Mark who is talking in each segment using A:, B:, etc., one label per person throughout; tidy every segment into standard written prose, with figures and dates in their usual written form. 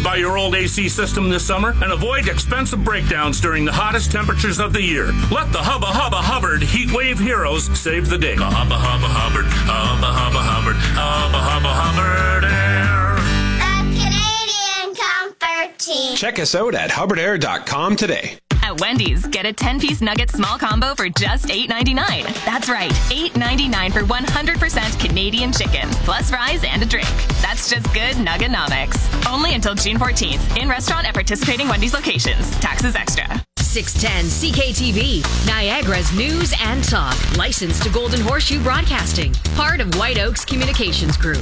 A: by your old AC system this summer and avoid expensive breakdowns during the hottest temperatures of the year. Let the Hubba Hubba Hubbard Heat Wave Heroes save the day. Hubba Hubba Hubbard, Hubba Hubba Hubbard, Hubba Hubba Hubbard Air.
B: The Canadian Comfort Team.
C: Check us out at hubbardair.com today.
D: At Wendy's, get a 10-piece nugget small combo for just $8.99. That's right, $8.99 for 100% Canadian chicken, plus fries and a drink. That's just good Nuggenomics. Only until June 14th. In restaurant at participating Wendy's locations. Taxes extra.
E: 610 CKTV, Niagara's news and talk. Licensed to Golden Horseshoe Broadcasting. Part of White Oaks Communications Group.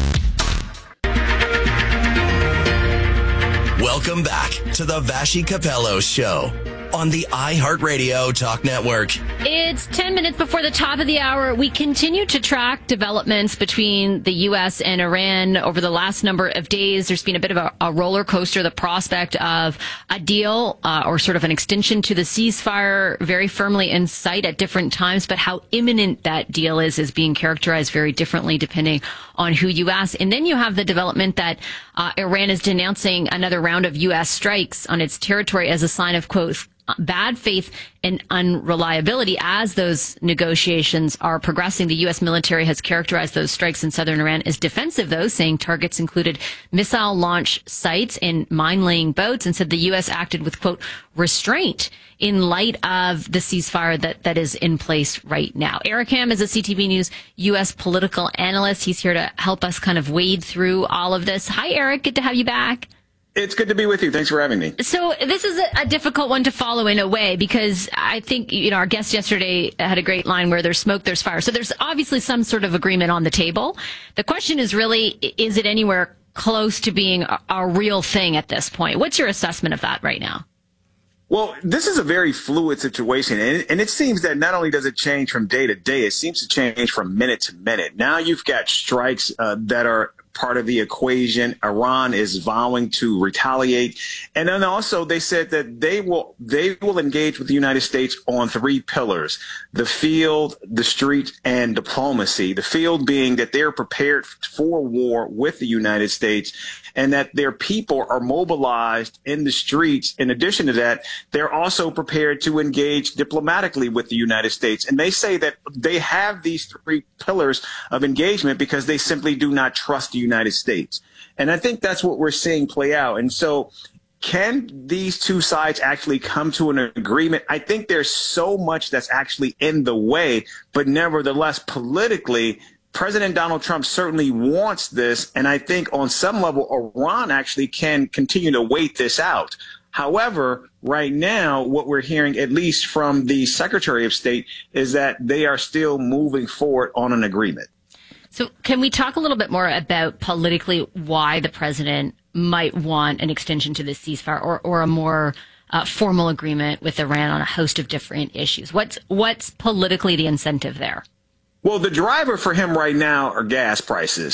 F: Welcome back to the Vashi Capello Show on the iHeartRadio Talk Network.
G: It's 10 minutes before the top of the hour. We continue to track developments between the U.S. and Iran over the last number of days. There's been a bit of a roller coaster, the prospect of a deal or sort of an extension to the ceasefire very firmly in sight at different times. But how imminent that deal is being characterized very differently depending on who you ask. And then you have the development that Iran is denouncing another round of U.S. strikes on its territory as a sign of, quote, bad faith and unreliability. As those negotiations are progressing, the U.S. military has characterized those strikes in southern Iran as defensive, though, saying targets included missile launch sites and mine-laying boats, and said the U.S. acted with, quote, restraint in light of the ceasefire that is in place right now. Eric Ham is a CTV News U.S. political analyst. He's here to help us kind of wade through all of this. Hi, Eric. Good to have you back.
H: It's good to be with you. Thanks for having me.
G: So this is a difficult one to follow in a way, because I think, our guest yesterday had a great line where there's smoke, there's fire. So there's obviously some sort of agreement on the table. The question is really, is it anywhere close to being a real thing at this point? What's your assessment of that right now?
H: Well, this is a very fluid situation, and it seems that not only does it change from day to day, it seems to change from minute to minute. Now you've got strikes that are part of the equation. Iran is vowing to retaliate. And then also they said that they will engage with the United States on three pillars: the field, the street, and diplomacy. The field being that they're prepared for war with the United States and that their people are mobilized in the streets. In addition to that, they're also prepared to engage diplomatically with the United States. And they say that they have these three pillars of engagement because they simply do not trust the United States. And I think that's what we're seeing play out. And so can these two sides actually come to an agreement? I think there's so much that's actually in the way, but nevertheless, politically, President Donald Trump certainly wants this, and I think on some level, Iran actually can continue to wait this out. However, right now, what we're hearing, at least from the Secretary of State, is that they are still moving forward on an agreement.
G: So can we talk a little bit more about politically why the president might want an extension to the ceasefire or a more formal agreement with Iran on a host of different issues? What's politically the incentive there?
H: Well, the driver for him right now are gas prices.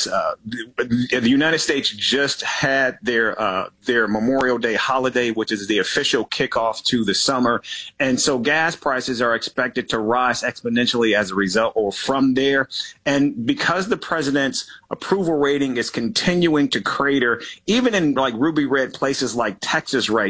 H: The United States just had their Memorial Day holiday, which is the official kickoff to the summer. And so gas prices are expected to rise exponentially as a result or from there. And because the president's approval rating is continuing to crater, even in like ruby red places like Texas right